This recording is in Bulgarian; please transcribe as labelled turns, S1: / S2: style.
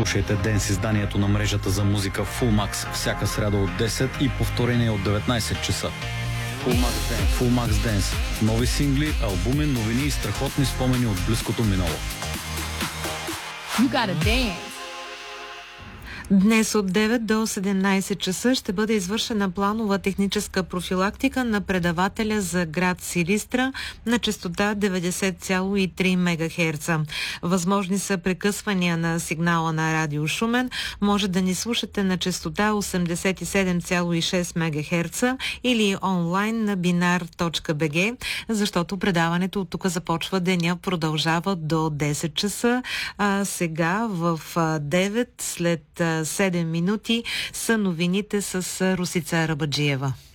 S1: Слушайте Денс, изданието на мрежата за музика Full Max всяка сряда от 10 и повторение от 19 часа. Full Max Dance. Нови сингли, албуми, новини и страхотни спомени от близкото минало.
S2: You gotta dance.
S3: Днес от 9 до 17 часа ще бъде извършена планова техническа профилактика на предавателя за град Силистра на честота 90,3 МГц. Възможни са прекъсвания на сигнала на радио Шумен. Може да ни слушате на честота 87,6 МГц или онлайн на binar.bg, защото предаването от тук започва деня, продължава до 10 часа. А сега в 9 след 7 минути са новините с Русица Арабаджиева.